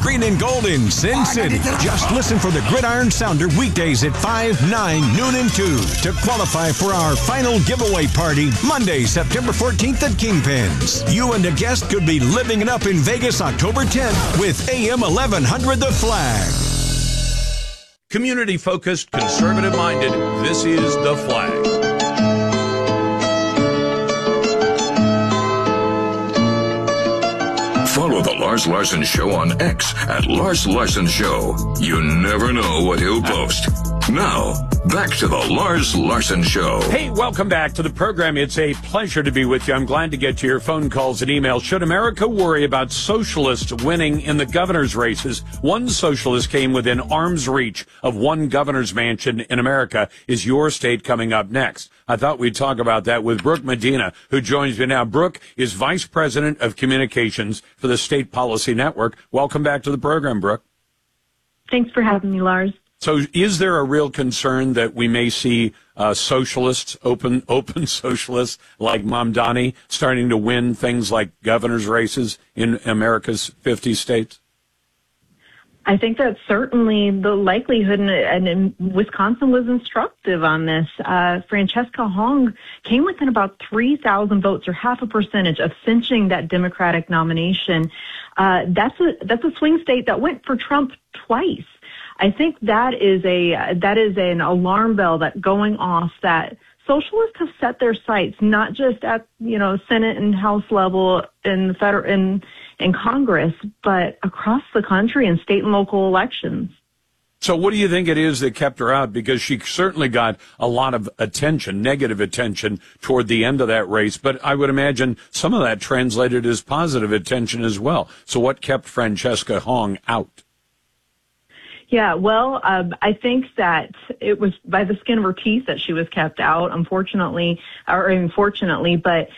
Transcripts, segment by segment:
Green and Gold in Sin City. Just listen for the Gridiron Sounder weekdays at 5, 9, noon, and 2 to qualify for our final giveaway party Monday, September 14th at Kingpins. You and a guest could be living it up in Vegas October 10th with AM 1100 The Flag. Community-focused, conservative-minded, this is The Flag. Follow The Lars Larson Show on X at Lars Larson Show. You never know what he'll post. Now, back to The Lars Larson Show. Hey, welcome back to the program. It's a pleasure to be with you. I'm glad to get to your phone calls and emails. Should America worry about socialists winning in the governor's races? One socialist came within arm's reach of one governor's mansion in America. Is your state coming up next? I thought we'd talk about that with Brooke Medina, who joins me now. Brooke is Vice President of Communications for the State Policy Network. Welcome back to the program, Brooke. Thanks for having me, Lars. So is there a real concern that we may see socialists, open socialists like Mamdani starting to win things like governor's races in America's 50 states? I think that's certainly the likelihood, and Wisconsin was instructive on this. Francesca Hong came within about 3,000 votes, or half a percentage, of cinching that Democratic nomination. That's a swing state that went for Trump twice. I think that is an alarm bell that going off that socialists have set their sights not just at Senate and House level in the federal in Congress, but across the country in state and local elections. So what do you think it is that kept her out? Because she certainly got a lot of attention, negative attention, toward the end of that race. But I would imagine some of that translated as positive attention as well. So what kept Francesca Hong out? Yeah, well, I think that it was by the skin of her teeth that she was kept out, unfortunately, but,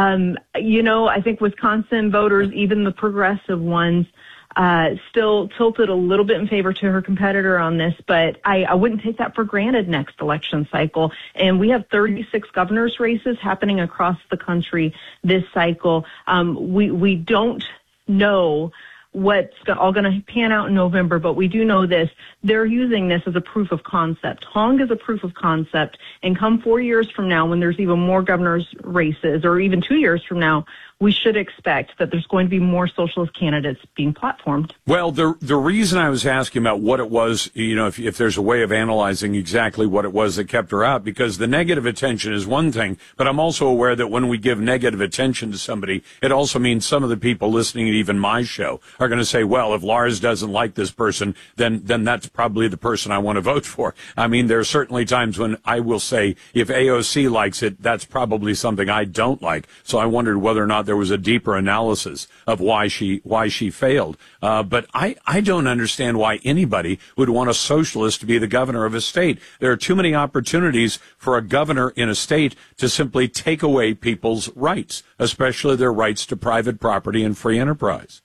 I think Wisconsin voters, even the progressive ones, still tilted a little bit in favor to her competitor on this, but I wouldn't take that for granted next election cycle. And we have 36 governor's races happening across the country this cycle. We don't know what's all going to pan out in November, but we do know this. They're using this as a proof of concept. Hong is a proof of concept, and come 4 years from now, when there's even more governor's races, or even 2 years from now, we should expect that there's going to be more socialist candidates being platformed. Well, the reason I was asking about what it was, if there's a way of analyzing exactly what it was that kept her out, because the negative attention is one thing, but I'm also aware that when we give negative attention to somebody, it also means some of the people listening to even my show are going to say, well, if Lars doesn't like this person, then that's probably the person I want to vote for. I mean, there are certainly times when I will say, if AOC likes it, that's probably something I don't like. So I wondered whether or not there was a deeper analysis of why she failed. But I don't understand why anybody would want a socialist to be the governor of a state. There are too many opportunities for a governor in a state to simply take away people's rights, especially their rights to private property and free enterprise.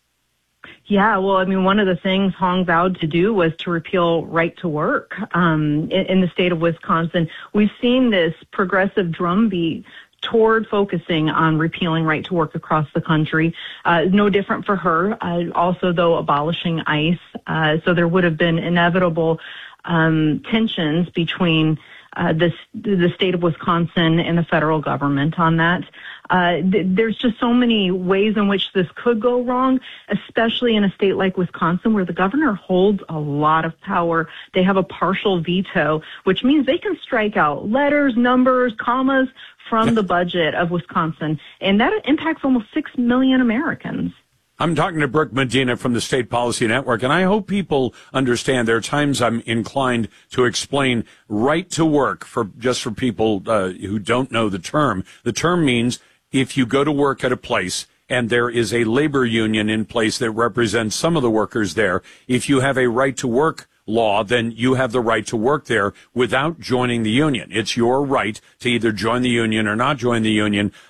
Yeah, well, I mean, one of the things Hong vowed to do was to repeal right to work in the state of Wisconsin. We've seen this progressive drumbeat toward focusing on repealing right to work across the country. No different for her. Also, though, abolishing ICE. So there would have been inevitable tensions between the state of Wisconsin and the federal government on that. There's just so many ways in which this could go wrong, especially in a state like Wisconsin, where the governor holds a lot of power. They have a partial veto, which means they can strike out letters, numbers, commas from the budget of Wisconsin, and that impacts almost 6 million Americans. I'm talking to Brooke Medina from the State Policy Network, and I hope people understand there are times I'm inclined to explain right to work for people who don't know the term. The term means if you go to work at a place and there is a labor union in place that represents some of the workers there, if you have a right to work law, then you have the right to work there without joining the union. It's your right to either join the union or not join the union.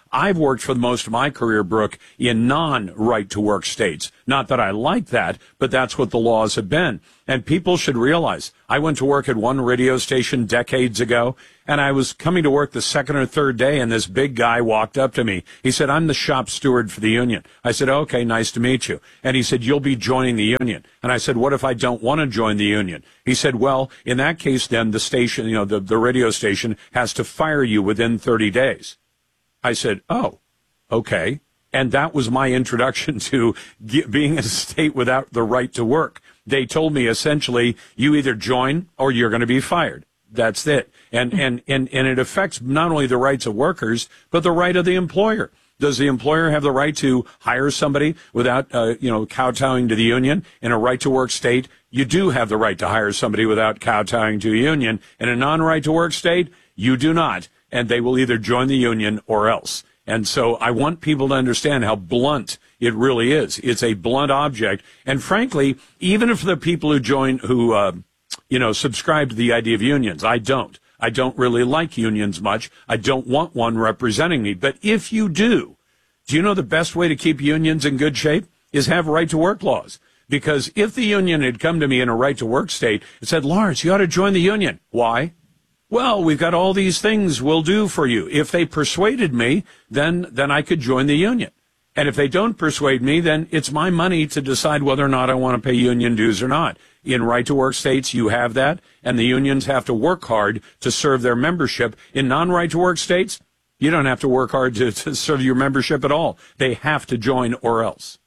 I've worked for most of my career, Brooke, in non-right-to-work states. Not that I like that, but that's what the laws have been. And people should realize, I went to work at one radio station decades ago, and I was coming to work the second or third day, and this big guy walked up to me. He said, I'm the shop steward for the union. I said, okay, nice to meet you. And he said, you'll be joining the union. And I said, what if I don't want to join the union? He said, well, in that case, then the station, the radio station has to fire you within 30 days. I said, oh, okay. And that was my introduction to being in a state without the right to work. They told me essentially, you either join or you're going to be fired. That's it. And it affects not only the rights of workers, but the right of the employer. Does the employer have the right to hire somebody without, kowtowing to the union? In a right to work state, you do have the right to hire somebody without kowtowing to a union. In a non-right to work state, you do not. And they will either join the union or else. And so I want people to understand how blunt it really is. It's a blunt object. And frankly, even if the people who join, subscribe to the idea of unions, I don't. I don't really like unions much. I don't want one representing me. But if you do you know the best way to keep unions in good shape is have right to work laws? Because if the union had come to me in a right to work state and said, Lars, you ought to join the union. Why? Well, we've got all these things we'll do for you. If they persuaded me, then I could join the union. And if they don't persuade me, then it's my money to decide whether or not I want to pay union dues or not. In right-to-work states, you have that, and the unions have to work hard to serve their membership. In non-right-to-work states, you don't have to work hard to serve your membership at all. They have to join or else.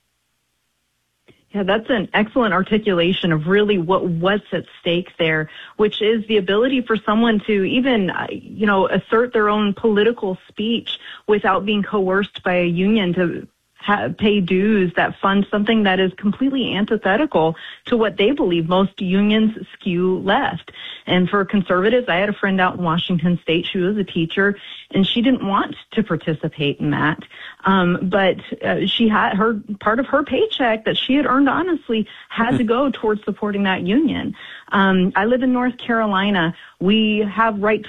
Yeah, that's an excellent articulation of really what's at stake there, which is the ability for someone to even, assert their own political speech without being coerced by a union to pay dues that fund something that is completely antithetical to what they believe. Most unions skew left. And for conservatives, I had a friend out in Washington State. She was a teacher, and she didn't want to participate in that. But she had part of her paycheck that she had earned honestly had to go towards supporting that union. I live in North Carolina. We have right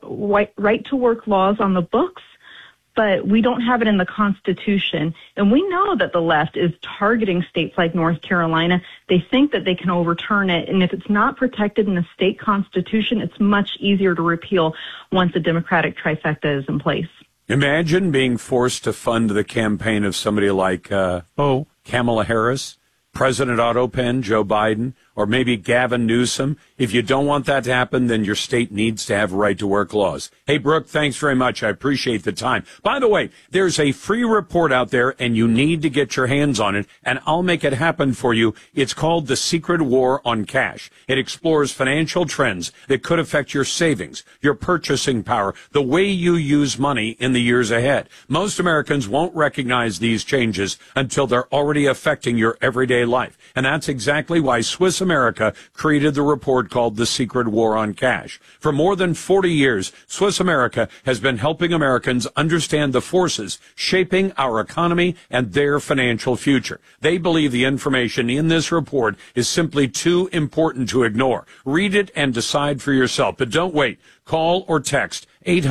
to work laws on the books, but we don't have it in the Constitution. And we know that the left is targeting states like North Carolina. They think that they can overturn it. And if it's not protected in the state constitution, it's much easier to repeal once a Democratic trifecta is in place. Imagine being forced to fund the campaign of somebody like, Kamala Harris, President Otto Penn, Joe Biden, or maybe Gavin Newsom. If you don't want that to happen, then your state needs to have right-to-work laws. Hey, Brooke, thanks very much. I appreciate the time. By the way, there's a free report out there, and you need to get your hands on it, and I'll make it happen for you. It's called The Secret War on Cash. It explores financial trends that could affect your savings, your purchasing power, the way you use money in the years ahead. Most Americans won't recognize these changes until they're already affecting your everyday life. And that's exactly why Swiss America created the report called The Secret War on Cash. For more than 40 years, Swiss America has been helping Americans understand the forces shaping our economy and their financial future. They believe the information in this report is simply too important to ignore. Read it and decide for yourself. But don't wait. Call or text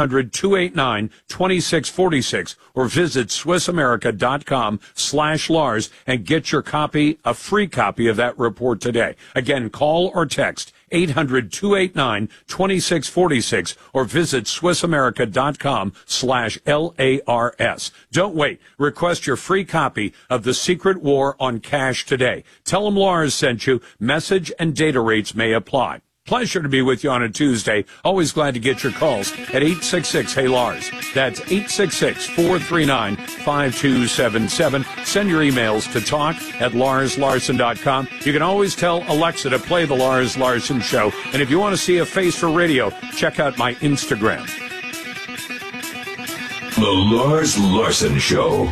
800-289-2646 or visit SwissAmerica.com/Lars and get your copy, a free copy of that report today. Again, call or text 800-289-2646 or visit SwissAmerica.com/LARS. Don't wait. Request your free copy of The Secret War on Cash today. Tell them Lars sent you. Message and data rates may apply. Pleasure to be with you on a Tuesday. Always glad to get your calls at 866-HEY-LARS. That's 866-439-5277. Send your emails to talk@LarsLarson.com. You can always tell Alexa to play The Lars Larson Show. And if you want to see a face for radio, check out my Instagram. The Lars Larson Show.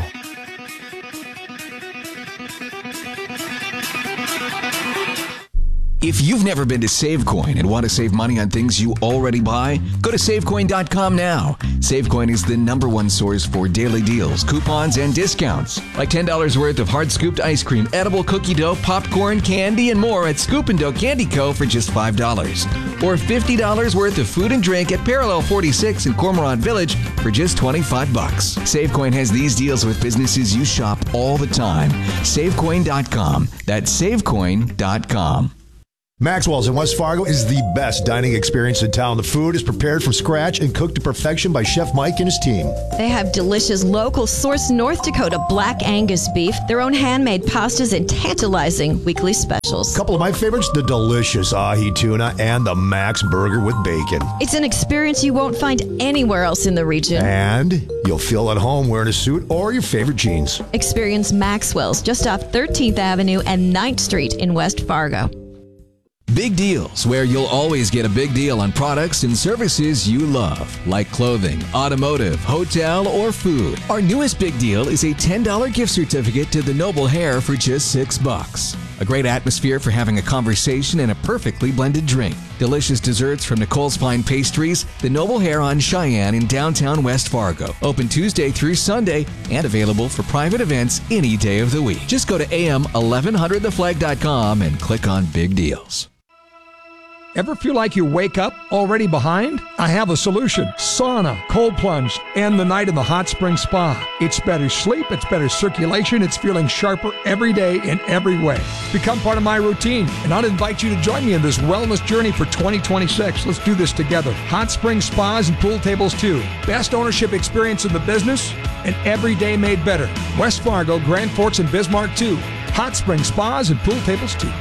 If you've never been to SaveCoin and want to save money on things you already buy, go to SaveCoin.com now. SaveCoin is the #1 source for daily deals, coupons, and discounts. Like $10 worth of hard-scooped ice cream, edible cookie dough, popcorn, candy, and more at Scoop & Dough Candy Co. for just $5. Or $50 worth of food and drink at Parallel 46 in Cormorant Village for just $25. SaveCoin has these deals with businesses you shop all the time. SaveCoin.com. That's SaveCoin.com. Maxwell's in West Fargo is the best dining experience in town. The food is prepared from scratch and cooked to perfection by Chef Mike and his team. They have delicious local sourced North Dakota Black Angus beef, their own handmade pastas, and tantalizing weekly specials. A couple of my favorites, the delicious ahi tuna and the Max burger with bacon. It's an experience you won't find anywhere else in the region. And you'll feel at home wearing a suit or your favorite jeans. Experience Maxwell's just off 13th Avenue and 9th Street in West Fargo. Big Deals, where you'll always get a big deal on products and services you love, like clothing, automotive, hotel, or food. Our newest big deal is a $10 gift certificate to the Noble Hair for just $6. A great atmosphere for having a conversation and a perfectly blended drink. Delicious desserts from Nicole's Fine Pastries, the Noble Hair on Cheyenne in downtown West Fargo. Open Tuesday through Sunday and available for private events any day of the week. Just go to am1100theflag.com and click on Big Deals. Ever feel like you wake up already behind? I have a solution. Sauna, cold plunge, and the night in the hot spring spa. It's better sleep, it's better circulation, it's feeling sharper every day in every way. Become part of my routine, and I'll invite you to join me in this wellness journey for 2026. Let's do this together. Hot spring spas and pool tables too. Best ownership experience in the business, and every day made better. West Fargo, Grand Forks, and Bismarck too. Hot spring spas and pool tables too.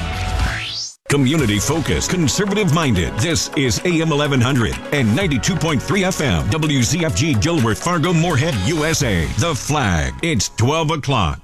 Community focused, conservative minded. This is AM 1100 and 92.3 FM. WZFG Gilworth, Fargo, Moorhead, USA. The Flag. It's 12 o'clock.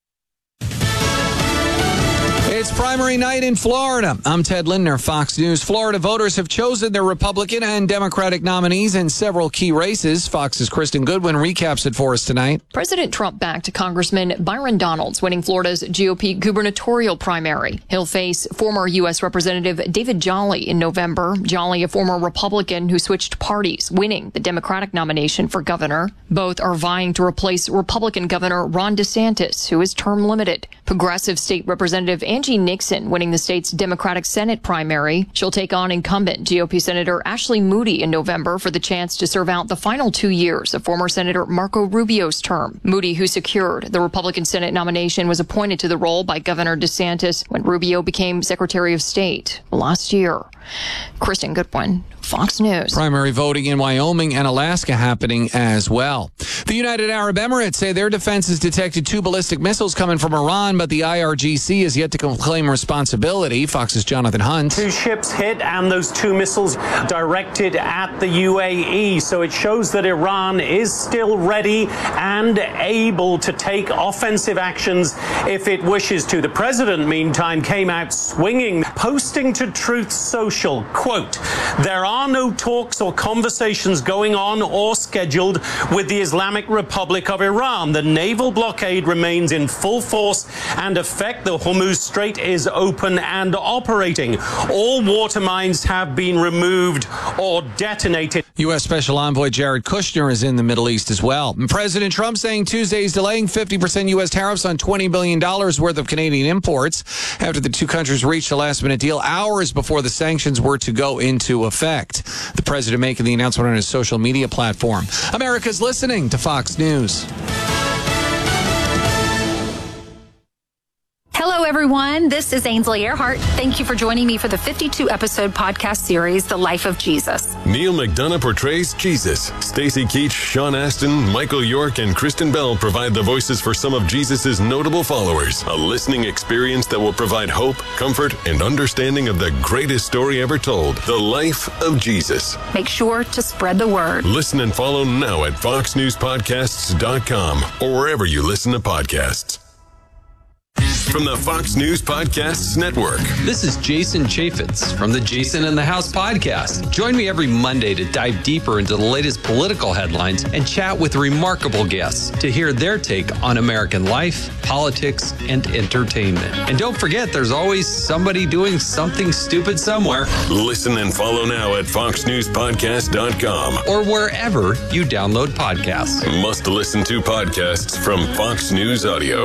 It's primary night in Florida. I'm Ted Lindner, Fox News. Florida voters have chosen their Republican and Democratic nominees in several key races. Fox's Kristen Goodwin recaps it for us tonight. President Trump backed Congressman Byron Donalds, winning Florida's GOP gubernatorial primary. He'll face former U.S. Representative David Jolly in November. Jolly, a former Republican who switched parties, winning the Democratic nomination for governor. Both are vying to replace Republican Governor Ron DeSantis, who is term limited. Progressive State Representative Angie Nixon winning the state's Democratic Senate primary. She'll take on incumbent GOP Senator Ashley Moody in November for the chance to serve out the final 2 years of former Senator Marco Rubio's term. Moody, who secured the Republican Senate nomination, was appointed to the role by Governor DeSantis when Rubio became Secretary of State last year. Kristen Goodwin, Fox News. Primary voting in Wyoming and Alaska happening as well. The United Arab Emirates say their defense has detected 2 ballistic missiles coming from Iran, but the IRGC is yet to claim responsibility. Fox's Jonathan Hunt. 2 ships hit and those 2 missiles directed at the UAE. So it shows that Iran is still ready and able to take offensive actions if it wishes to. The president, meantime, came out swinging, posting to Truth Social, quote, "There are no talks or conversations going on or scheduled with the Islamic Republic of Iran. The naval blockade remains in full force and effect. The Hormuz Strait is open and operating. All water mines have been removed or detonated." U.S. Special Envoy Jared Kushner is in the Middle East as well. And President Trump saying Tuesday is delaying 50% U.S. tariffs on $20 billion worth of Canadian imports after the 2 countries reached a last-minute deal hours before the sanctions were to go into effect. The president making the announcement on his social media platform. America's listening to Fox News. Hello, everyone. This is Ainsley Earhart. Thank you for joining me for the 52-episode podcast series, The Life of Jesus. Neil McDonough portrays Jesus. Stacey Keach, Sean Astin, Michael York, and Kristen Bell provide the voices for some of Jesus' notable followers. A listening experience that will provide hope, comfort, and understanding of the greatest story ever told, The Life of Jesus. Make sure to spread the word. Listen and follow now at foxnewspodcasts.com or wherever you listen to podcasts. from the Fox News Podcasts Network. This is Jason Chaffetz from the Jason in the House podcast. Join me every Monday to dive deeper into the latest political headlines and chat with remarkable guests to hear their take on American life, politics, and entertainment. And don't forget, there's always somebody doing something stupid somewhere. Listen and follow now at foxnewspodcast.com or wherever you download podcasts. Must listen to podcasts from Fox News Audio.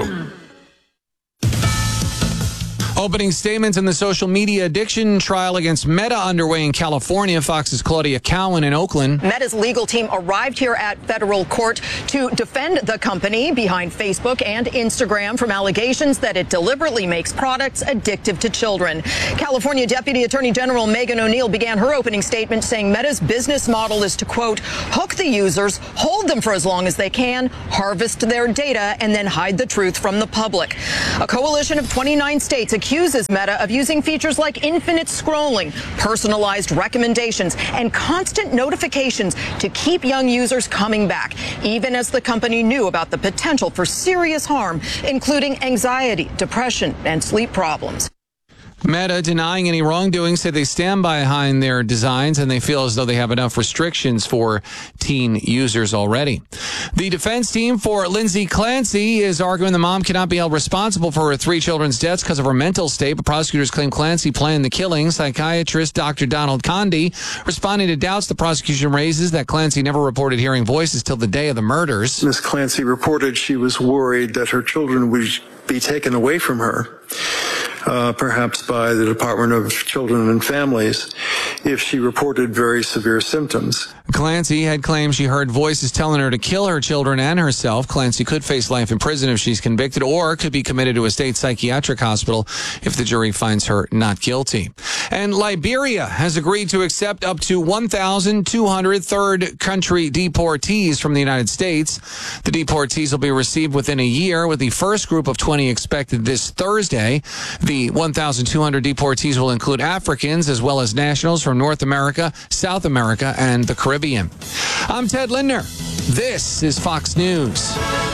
Opening statements in the social media addiction trial against Meta underway in California. Fox's Claudia Cowan in Oakland. Meta's legal team arrived here at federal court to defend the company behind Facebook and Instagram from allegations that it deliberately makes products addictive to children. California Deputy Attorney General Megan O'Neill began her opening statement saying Meta's business model is to, quote, hook the users, hold them for as long as they can, harvest their data, and then hide the truth from the public. A coalition of 29 states accuses Meta of using features like infinite scrolling, personalized recommendations, and constant notifications to keep young users coming back, even as the company knew about the potential for serious harm, including anxiety, depression, and sleep problems. Meta, denying any wrongdoing, said they stand behind their designs and they feel as though they have enough restrictions for teen users already. The defense team for Lindsay Clancy is arguing the mom cannot be held responsible for her 3 children's deaths because of her mental state, but prosecutors claim Clancy planned the killing. Psychiatrist Dr. Donald Condi responding to doubts the prosecution raises that Clancy never reported hearing voices till the day of the murders. Ms. Clancy reported she was worried that her children would be taken away from her, perhaps by the Department of Children and Families, if she reported very severe symptoms. Clancy had claimed she heard voices telling her to kill her children and herself. Clancy could face life in prison if she's convicted or could be committed to a state psychiatric hospital if the jury finds her not guilty. And Liberia has agreed to accept up to 1,200 third country deportees from the United States. The deportees will be received within a year, with the first group of 20 expected this Thursday. The 1,200 deportees will include Africans as well as nationals from North America, South America, and the Caribbean. I'm Ted Lindner. This is Fox News.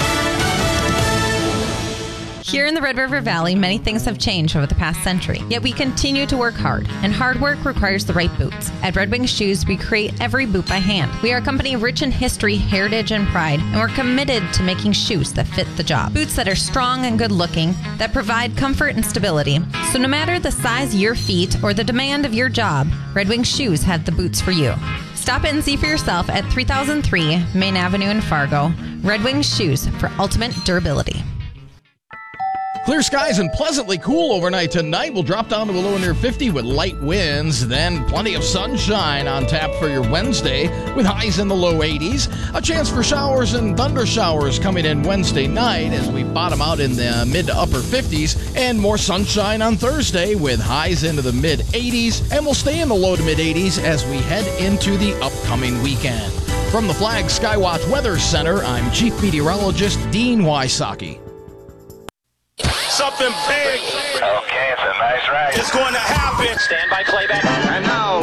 Here in the Red River Valley, many things have changed over the past century, yet we continue to work hard, and hard work requires the right boots. At Red Wing Shoes, we create every boot by hand. We are a company rich in history, heritage, and pride, and we're committed to making shoes that fit the job. Boots that are strong and good-looking, that provide comfort and stability. So no matter the size of your feet or the demand of your job, Red Wing Shoes have the boots for you. Stop in and see for yourself at 3003 Main Avenue in Fargo. Red Wing Shoes for ultimate durability. Clear skies and pleasantly cool overnight tonight. We'll drop down to a low near 50 with light winds. Then plenty of sunshine on tap for your Wednesday with highs in the low 80s. A chance for showers and thunder showers coming in Wednesday night as we bottom out in the mid to upper 50s. And more sunshine on Thursday with highs into the mid 80s. And we'll stay in the low to mid 80s as we head into the upcoming weekend. From the Flag Skywatch Weather Center, I'm Chief Meteorologist Dean Wysocki. Something big. Okay, it's a nice ride. It's going to happen. Stand by playback. And now,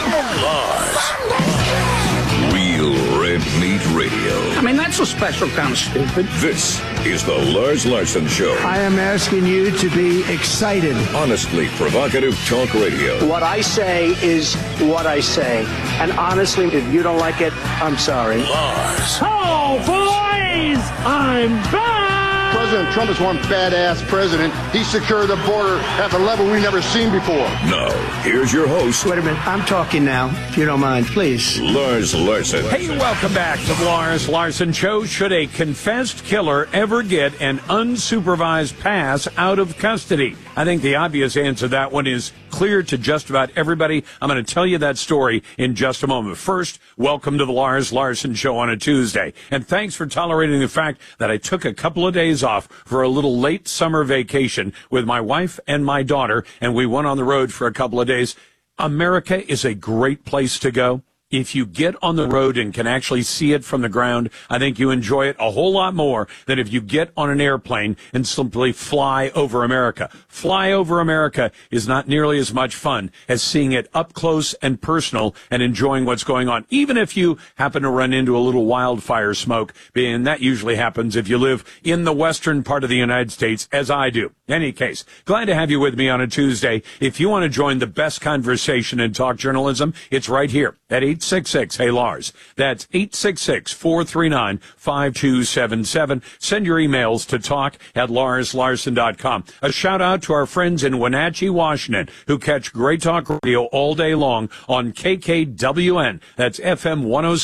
Lars. Real Red Meat Radio. I mean, that's a special kind of stupid. This is the Lars Larson Show. I am asking you to be excited. Honestly provocative talk radio. What I say is what I say. And honestly, if you don't like it, I'm sorry. Lars. Oh, boys! I'm back! President Trump is one badass president. He secured the border at a level we've never seen before. Now, here's your host. Wait a minute. I'm talking now, if you don't mind, please. Lars Larson. Hey, welcome back to the Lars Larson Show. Should a confessed killer ever get an unsupervised pass out of custody? I think the obvious answer to that one is clear to just about everybody. I'm going to tell you that story in just a moment. First, welcome to the Lars Larson Show on a Tuesday. And thanks for tolerating the fact that I took a couple of days off for a little late summer vacation with my wife and my daughter, and we went on the road for a couple of days. America is a great place to go. if you get on the road and can actually see it from the ground, I think you enjoy it a whole lot more than if you get on an airplane and simply fly over America. Fly over America is not nearly as much fun as seeing it up close and personal and enjoying what's going on, even if you happen to run into a little wildfire smoke, and that usually happens if you live in the western part of the United States, as I do. Any case, glad to have you with me on a Tuesday. If you want to join the best conversation in talk journalism, it's right here at 866-HEY-LARS. That's 866-439-5277. Send your emails to talk@LarsLarson.com. A shout out to our friends in Wenatchee, Washington, who catch Great Talk Radio all day long on KKWN. That's FM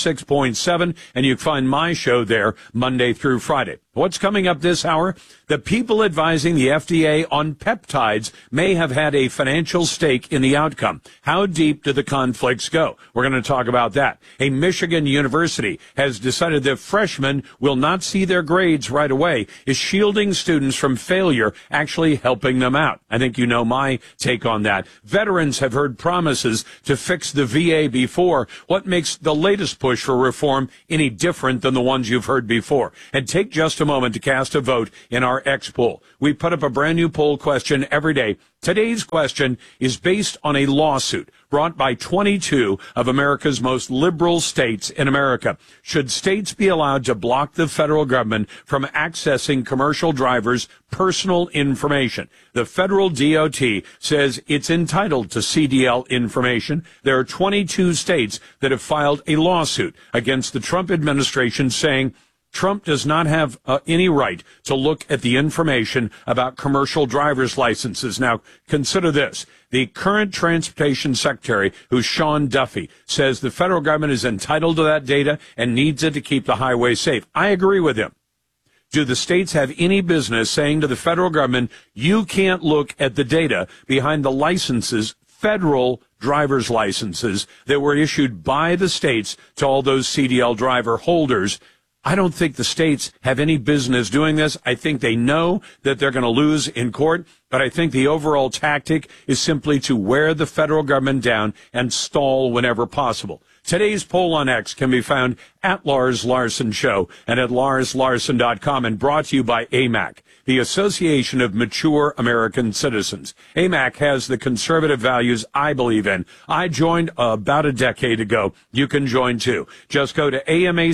106.7, and you can find my show there Monday through Friday. What's coming up this hour? The people advising the FDA on peptides may have had a financial stake in the outcome. How deep do the conflicts go? We're going to talk about that. A Michigan university has decided that freshmen will not see their grades right away. Is shielding students from failure actually helping them out? I think you know my take on that. Veterans have heard promises to fix the VA before. What makes the latest push for reform any different than the ones you've heard before? And take just a moment to cast a vote in our X poll. We put up a brand new poll question every day. Today's question is based on a lawsuit brought by 22 of America's most liberal states in America. Should states be allowed to block the federal government from accessing commercial drivers' personal information? The federal DOT says it's entitled to CDL information. There are 22 states that have filed a lawsuit against the Trump administration saying Trump does not have any right to look at the information about commercial driver's licenses. Now, consider this. The current transportation secretary, who's Sean Duffy, says the federal government is entitled to that data and needs it to keep the highway safe. I agree with him. Do the states have any business saying to the federal government, you can't look at the data behind the licenses, federal driver's licenses, that were issued by the states to all those CDL driver holders? I don't think the states have any business doing this. I think they know that they're going to lose in court, but I think the overall tactic is simply to wear the federal government down and stall whenever possible. Today's poll on X can be found at Lars Larson Show and at LarsLarson.com, and brought to you by AMAC, the Association of Mature American Citizens. AMAC has the conservative values I believe in. I joined about a decade ago. You can join too. Just go to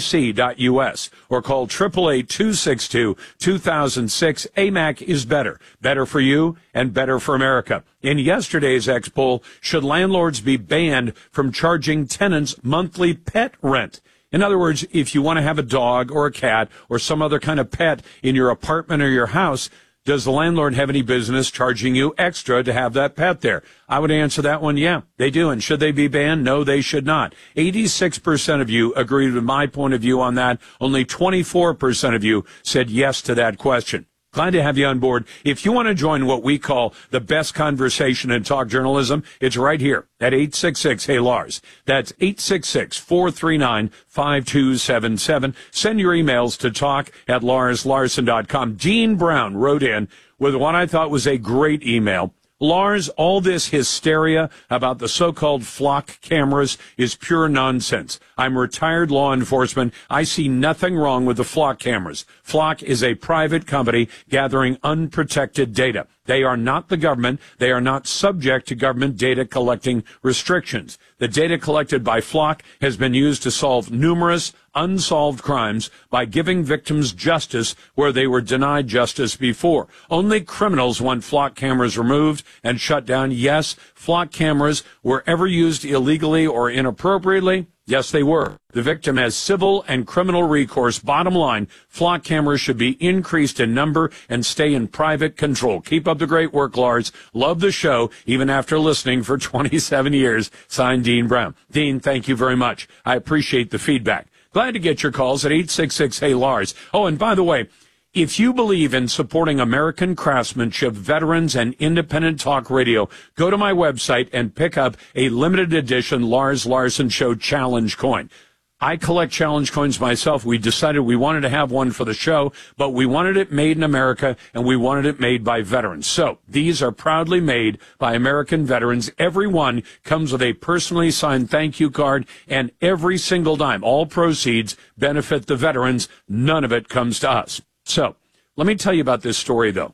amac.us or call 888-262-2006. AMAC is better. Better for you and better for America. In yesterday's X poll, should landlords be banned from charging tenants monthly pet rent? In other words, if you want to have a dog or a cat or some other kind of pet in your apartment or your house, does the landlord have any business charging you extra to have that pet there? I would answer that one, yeah, they do. And should they be banned? No, they should not. 86% of you agreed with my point of view on that. Only 24% of you said yes to that question. Glad to have you on board. If you want to join what we call the best conversation in talk journalism, it's right here at 866-HEY-LARS. That's 866-439-5277. Send your emails to talk@LarsLarson.com. Dean Brown wrote in with what I thought was a great email. Lars, all this hysteria about the so-called flock cameras is pure nonsense. I'm retired law enforcement. I see nothing wrong with the flock cameras. Flock is a private company gathering unprotected data. They are not the government. They are not subject to government data collecting restrictions. The data collected by Flock has been used to solve numerous unsolved crimes by giving victims justice where they were denied justice before. Only criminals want Flock cameras removed and shut down. Yes, Flock cameras were ever used illegally or inappropriately. Yes, they were. The victim has civil and criminal recourse. Bottom line, Flock cameras should be increased in number and stay in private control. Keep up the great work, Lars. Love the show, even after listening for 27 years. Signed, Dean Brown. Dean, thank you very much. I appreciate the feedback. Glad to get your calls at 866-HEY-LARS. Oh, and by the way, if you believe in supporting American craftsmanship, veterans, and independent talk radio, go to my website and pick up a limited edition Lars Larson Show Challenge coin. I collect challenge coins myself. We decided we wanted to have one for the show, but we wanted it made in America, and we wanted it made by veterans. So these are proudly made by American veterans. Every one comes with a personally signed thank you card, and every single dime, all proceeds benefit the veterans. None of it comes to us. So let me tell you about this story, though.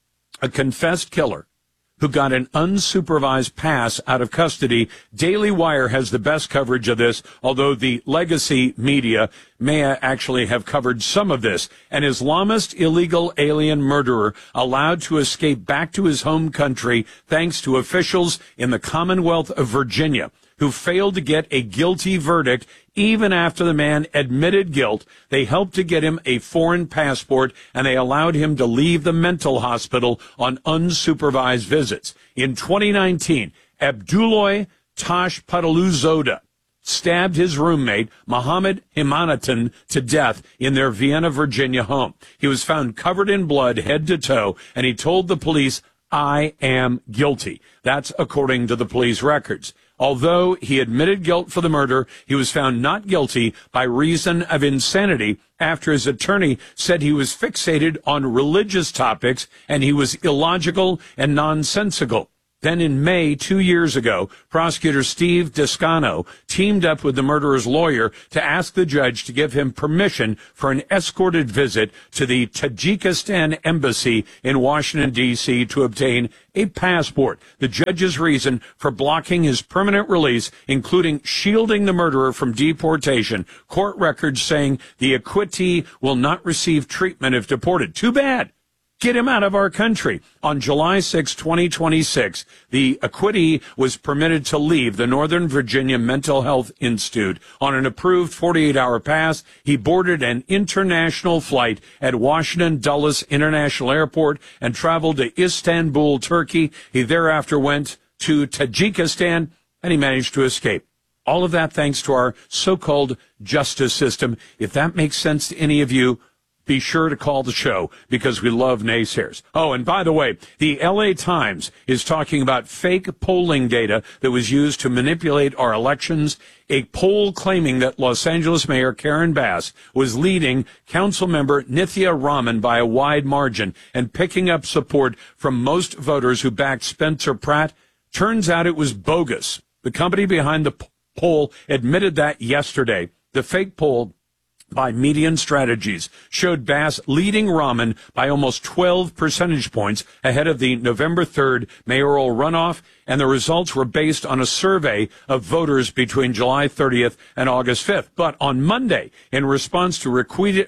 A confessed killer who got an unsupervised pass out of custody. Daily Wire has the best coverage of this, although the legacy media may actually have covered some of this. An Islamist illegal alien murderer allowed to escape back to his home country thanks to officials in the Commonwealth of Virginia, who failed to get a guilty verdict even after the man admitted guilt. They helped to get him a foreign passport, and they allowed him to leave the mental hospital on unsupervised visits. In 2019, Abdullahi Tashpataluzoda stabbed his roommate, Mohammed Himanatan, to death in their Vienna, Virginia home. He was found covered in blood head to toe, and he told the police, "I am guilty." That's according to the police records. Although he admitted guilt for the murder, he was found not guilty by reason of insanity after his attorney said he was fixated on religious topics and he was illogical and nonsensical. Then in May, 2 years ago, prosecutor Steve Descano teamed up with the murderer's lawyer to ask the judge to give him permission for an escorted visit to the Tajikistan embassy in Washington, D.C. to obtain a passport. The judge's reason for blocking his permanent release, including shielding the murderer from deportation. Court records saying the acquittee will not receive treatment if deported. Too bad. Get him out of our country. On July 6, 2026, the acquittee was permitted to leave the Northern Virginia Mental Health Institute. On an approved 48-hour pass, he boarded an international flight at Washington Dulles International Airport and traveled to Istanbul, Turkey. He thereafter went to Tajikistan, and he managed to escape. All of that thanks to our so-called justice system. If that makes sense to any of you, be sure to call the show, because we love naysayers. Oh, and by the way, the LA Times is talking about fake polling data that was used to manipulate our elections. A poll claiming that Los Angeles Mayor Karen Bass was leading council member Nithya Raman by a wide margin and picking up support from most voters who backed Spencer Pratt. Turns out it was bogus. The company behind the poll admitted that yesterday. The fake poll by Median Strategies showed Bass leading Raman by almost 12 percentage points ahead of the November 3rd mayoral runoff, and the results were based on a survey of voters between July 30th and August 5th. But on Monday, in response to repeated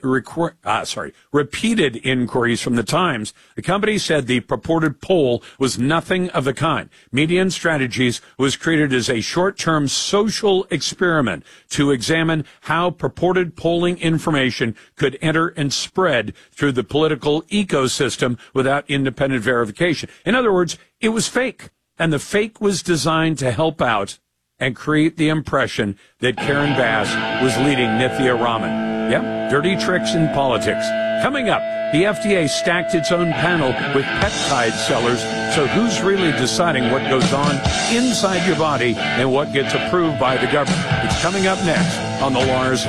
inquiries from the Times, the company said the purported poll was nothing of the kind. Median Strategies was created as a short-term social experiment to examine how purported polling information could enter and spread through the political ecosystem without independent verification. In other words, it was fake. And the fake was designed to help out and create the impression that Karen Bass was leading Nithya Raman. Yep, dirty tricks in politics. Coming up, the FDA stacked its own panel with peptide sellers. So who's really deciding what goes on inside your body and what gets approved by the government? It's coming up next on the Lars